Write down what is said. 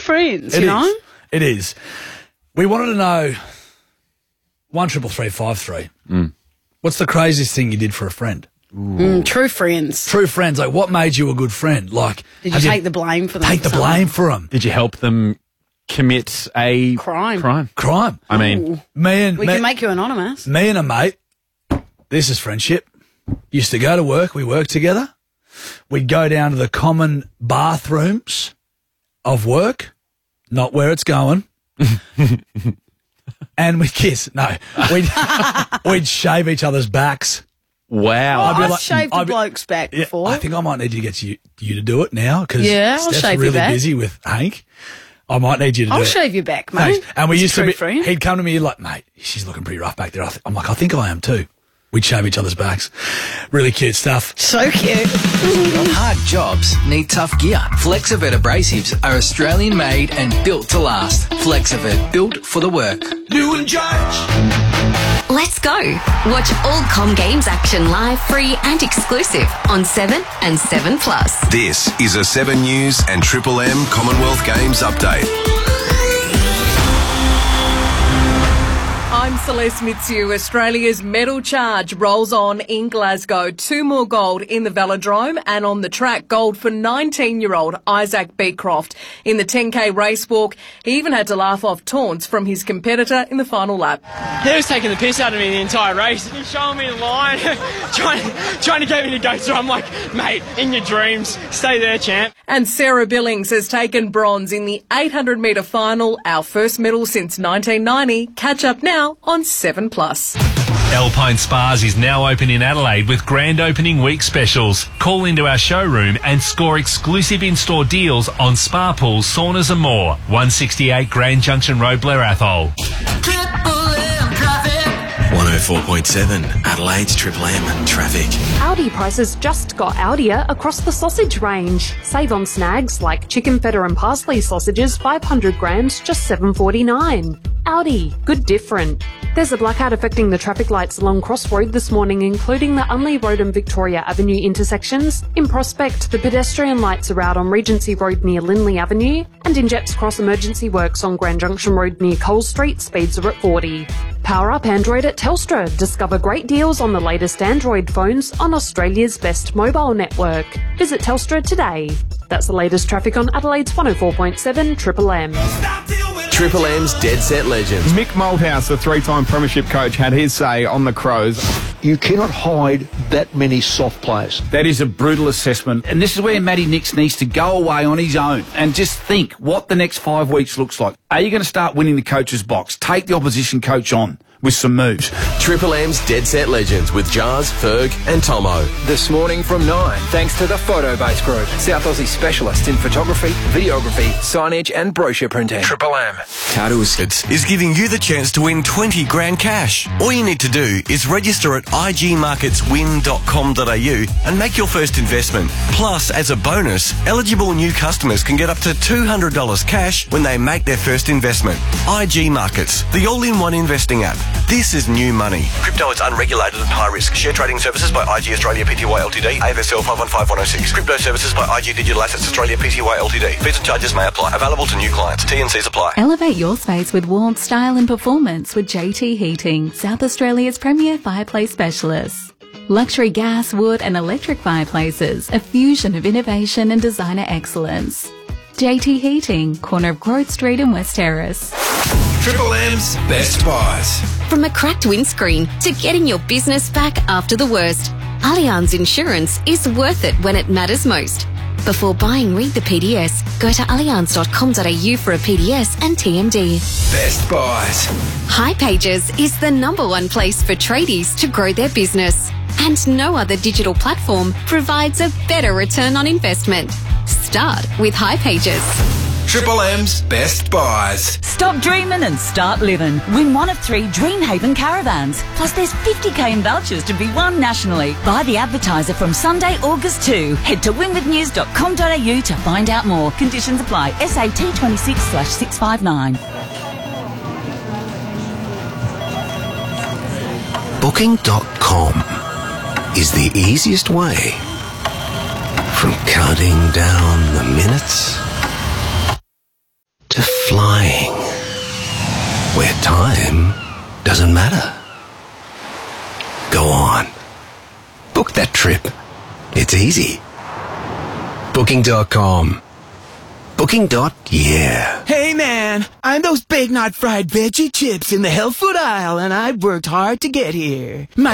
friends, you know? It is. We wanted to know 133353. What's the craziest thing you did for a friend? True friends. True friends. Like, what made you a good friend? Like, Did you take the blame for them? Take the blame for them. Did you help them commit a Crime. I mean, We can make you anonymous. Me and a mate, this is friendship, used to go to work. We worked together. We'd go down to the common bathrooms of work, not where it's going, and we'd kiss. No, we'd shave each other's backs. wow. I've shaved a bloke's back before. I think I might need to get you to do it now because I'll Steph's shave your really back. busy with Hank. I might need you to do it. I'll shave your back, mate. Thanks. And we It's used a to true be, friend. he'd come to me like, mate, she's looking pretty rough back there. I'm like, I think I am too. We'd shave each other's backs. Really cute stuff. So cute. Hard jobs need tough gear. Flexivet abrasives are Australian made and built to last. Flexivet, built for the work. New and Judge. Let's go. Watch all Com Games action live, free and exclusive on 7 and 7 Plus. This is a 7 News and Triple M Commonwealth Games update. I'm Celeste Mitsu. Australia's medal charge rolls on in Glasgow. 2 more gold in the velodrome and on the track, gold for 19-year-old Isaac Beecroft. In the 10K race walk, he even had to laugh off taunts from his competitor in the final lap. He was taking the piss out of me the entire race. He was showing me the line, trying to get me to go through. I'm like, mate, in your dreams, stay there, champ. And Sarah Billings has taken bronze in the 800-metre final, our first medal since 1990. Catch up now on 7 Plus. Alpine Spas is now open in Adelaide with grand opening week specials. Call into our showroom and score exclusive in-store deals on spa pools, saunas and more. 168 Grand Junction Road, Blair Athol. 104.7 Adelaide's Triple M traffic. Aldi prices just got Aldier across the sausage range. Save on snags like chicken feta and parsley sausages, 500 grams, just $7.49. Aldi, good different. There's a blackout affecting the traffic lights along Cross Road this morning, including the Unley Road and Victoria Avenue intersections. In Prospect, the pedestrian lights are out on Regency Road near Lindley Avenue, and in Jepps Cross emergency works on Grand Junction Road near Cole Street, speeds are at 40. Power up Android at Telstra. Discover great deals on the latest Android phones on Australia's best mobile network. Visit Telstra today. That's the latest traffic on Adelaide's 104.7 Triple M. Triple M's Dead Set Legends. Mick Malthouse, the 3-time premiership coach, had his say on the Crows. You cannot hide that many soft players. That is a brutal assessment. And this is where Matty Nix needs to go away on his own and just think what the next 5 weeks looks like. Are you going to start winning the coach's box? Take the opposition coach on with some moves. Triple M's Dead Set Legends with Jars, Ferg and Tomo. This morning from 9, thanks to the Photobase Group, South Aussie specialist in photography, videography, signage and brochure printing. Triple M. Carter Wiscits is giving you the chance to win 20 grand cash. All you need to do is register at igmarketswin.com.au and make your first investment. Plus, as a bonus, eligible new customers can get up to $200 cash when they make their first investment. IG Markets, the all-in-one investing app. This is new money. Crypto is unregulated and high risk. Share trading services by IG Australia Pty Ltd. AFSL 515106. Crypto services by IG Digital Assets Australia Pty Ltd. Fees and charges may apply. Available to new clients. T&Cs apply. Elevate your space with warmth, style and performance with JT Heating, South Australia's premier fireplace specialist. Luxury gas, wood and electric fireplaces, a fusion of innovation and designer excellence. JT Heating, corner of Grove Street and West Terrace. Triple M's Best Buys. From a cracked windscreen to getting your business back after the worst, Allianz Insurance is worth it when it matters most. Before buying, read the PDS. Go to allianz.com.au for a PDS and TMD. Best Buys. Hipages is the #1 place for tradies to grow their business. And no other digital platform provides a better return on investment. Start with Hipages. Triple M's Best Buys. Stop dreaming and start living. Win one of 3 Dreamhaven caravans. Plus there's 50k in vouchers to be won nationally. Buy the advertiser from Sunday, August 2. Head to winwithnews.com.au to find out more. Conditions apply. SAT 26/659. Booking.com is the easiest way from counting down the minutes to flying, where time doesn't matter. Go on. Book that trip. It's easy. Booking.com. Booking.yeah. Hey man, I'm those Big Knot fried veggie chips in the health food aisle and I worked hard to get here. My